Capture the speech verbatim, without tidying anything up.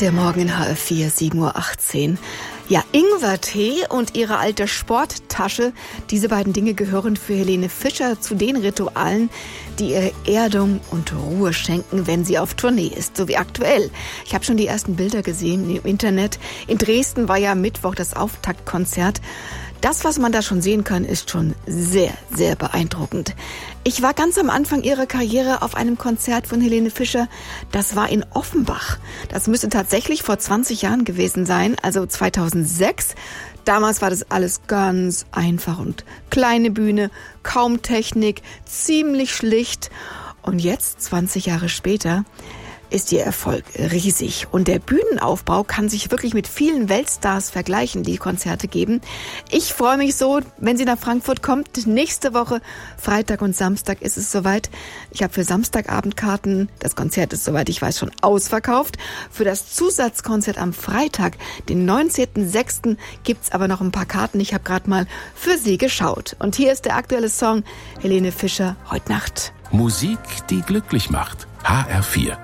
Der Morgen in H F vier, sieben Uhr achtzehn. Ja, Ingwertee und ihre alte Sporttasche, diese beiden Dinge gehören für Helene Fischer zu den Ritualen, die ihr Erdung und Ruhe schenken, wenn sie auf Tournee ist, so wie aktuell. Ich habe schon die ersten Bilder gesehen im Internet. In Dresden war ja Mittwoch das Auftaktkonzert. Das, was man da schon sehen kann, ist schon sehr, sehr beeindruckend. Ich war ganz am Anfang ihrer Karriere auf einem Konzert von Helene Fischer. Das war in Offenbach. Das müsste tatsächlich vor zwanzig Jahren gewesen sein, also zweitausendsechs. Damals war das alles ganz einfach und kleine Bühne, kaum Technik, ziemlich schlicht. Und jetzt, zwanzig Jahre später, ist ihr Erfolg riesig. Und der Bühnenaufbau kann sich wirklich mit vielen Weltstars vergleichen, die Konzerte geben. Ich freue mich so, wenn sie nach Frankfurt kommt. Nächste Woche, Freitag und Samstag, ist es soweit. Ich habe für Samstagabend Karten. Das Konzert ist, soweit ich weiß, schon ausverkauft. Für das Zusatzkonzert am Freitag, den neunzehnten sechsten, gibt's aber noch ein paar Karten. Ich habe gerade mal für sie geschaut. Und hier ist der aktuelle Song Helene Fischer, Heut Nacht. Musik, die glücklich macht. H R vier.